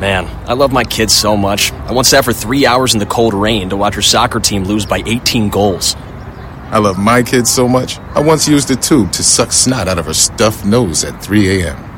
Man, I love my kids so much. I once sat for 3 hours in the cold rain to watch her soccer team lose by 18 goals. I love my kids so much, I once used a tube to suck snot out of her stuffed nose at 3 a.m.